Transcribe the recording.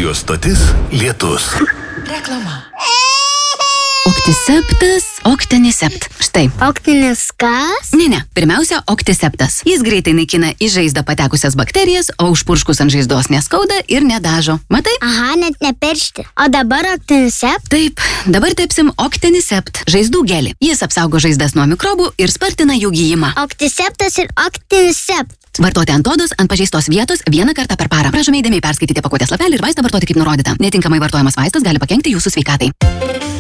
Radio stotis Lietus. Reklama. Oktiseptas, Octinisept. Štai. Oktinis kas? Ne. Pirmiausia, Oktiseptas. Jis greitai naikina į žaizdą patekusias bakterijas, o užpurškus ant žaizdos neskauda ir nedažo. Matai? Aha, net nepiršti. O dabar Octinisept? Taip, dabar tepsim Octinisept. Žaizdų gelį. Jis apsaugo žaizdas nuo mikrobų ir spartina jų gijimą. Octiseptas ir Octinisept. Vartoti ant odos, ant pažeistos vietos vieną kartą per parą. Prašome įdėmiai perskaityti pakuotės lapelį ir vaistą vartoti kaip nurodyta. Netinkamai vartojamas vaistas gali pakenkti jūsų sveikatai.